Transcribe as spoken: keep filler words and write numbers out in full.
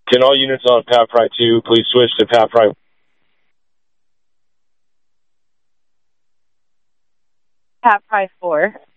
Can all units on Pat Fry two please switch to Pat Fry? Pat Fry four.